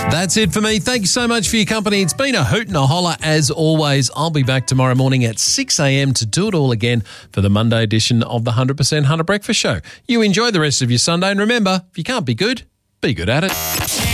That's it for me. Thank you so much for your company. It's been a hoot and a holler as always. I'll be back tomorrow morning at 6 a.m. to do it all again for the Monday edition of the 100% Hunter Breakfast Show. You enjoy the rest of your Sunday, and remember, if you can't be good at it.